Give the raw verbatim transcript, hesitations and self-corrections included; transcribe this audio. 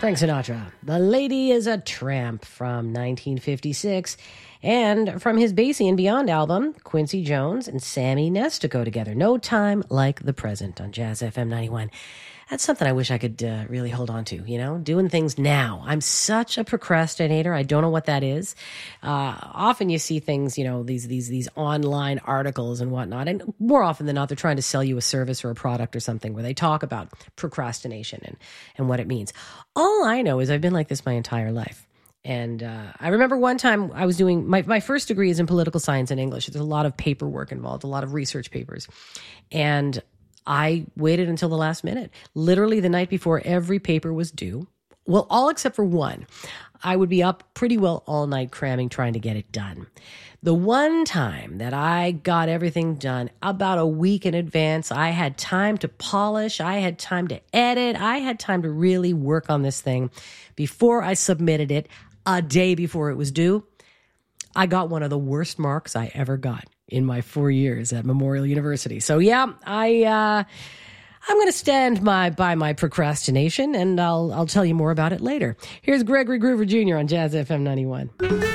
Frank Sinatra. The Lady is a Tramp from nineteen fifty-six. And from his Basie and Beyond album, Quincy Jones and Sammy Nesta go together. No Time Like the Present on Jazz F M ninety-one. That's something I wish I could uh, really hold on to, you know, doing things now. I'm such a procrastinator. I don't know what that is. Uh, often you see things, you know, these, these, these online articles and whatnot. And more often than not, they're trying to sell you a service or a product or something where they talk about procrastination and, and what it means. All I know is I've been like this my entire life. And uh, I remember one time I was doing, my, my first degree is in political science and English. There's a lot of paperwork involved, a lot of research papers. And I waited until the last minute, literally the night before every paper was due. Well, all except for one. I would be up pretty well all night cramming, trying to get it done. The one time that I got everything done about a week in advance, I had time to polish, I had time to edit, I had time to really work on this thing before I submitted it a day before it was due. I got one of the worst marks I ever got in my four years at Memorial University. So yeah, I, uh, I'm going to stand my, by my procrastination, and I'll, I'll tell you more about it later. Here's Gregory Groover Junior on Jazz F M ninety-one.